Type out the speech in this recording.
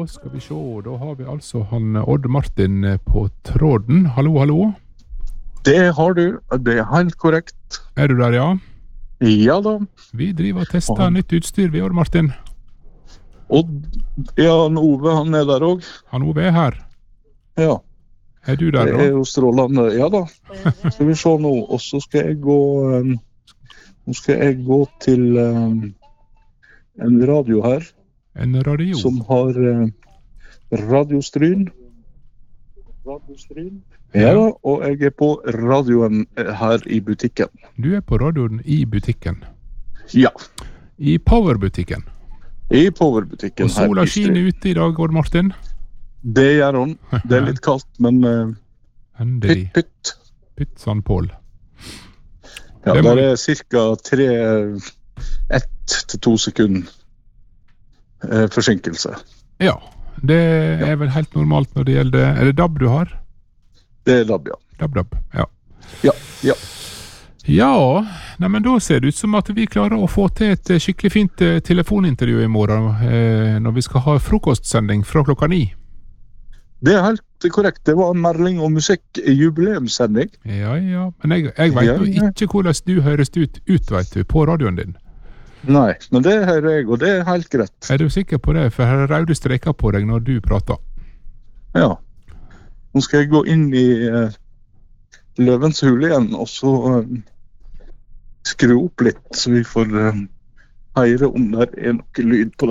Da skal vi se, da har vi altså han Odd Martin på tråden. Hallo, hallo. Det har du, det helt korrekt. Du der, ja? Ja da. Vi driver og tester nytt utstyr, vi, Odd Martin. Ja, Ove, han der også. Han Ove her. Ja. Du der da? Det jo strålende, ja da. Skal vi se nå, og så skal jeg gå, til en radio her. En radio? Som har radiostryn. Ja da, og jeg på radioen her i butikken. Du på radioen i butikken? Ja. I Powerbutikken? I Powerbutikken. Og sola skinner ute i dag, Odd Martin? Det gjør hun. Det litt kaldt, men pytt. Pytt, sann Pål. Ja, det cirka 1 til 2 sekunder forsinkelse. Ja, det vel helt normalt når det gjelder... det DAB du har? Det DAB, ja. DAB, ja. Ja. Ja, men da ser det ut som at vi klarer å få til et skikkelig fint telefonintervju i morgen, når vi skal ha frokostsending fra klokka 9. Det helt korrekt. Det var en Merling og musikk jubileumssending. Ja. Men jeg vet jo ikke hvordan du høres ut, vet du, på radioen din. Nei, men det hører jeg, og det helt greit. Du sikker på det? For her røde streker på deg når du prater. Ja. Nå skal jeg gå inn i løvens hule igjen, og så skru opp litt, så vi får høre om det noe lyd på det.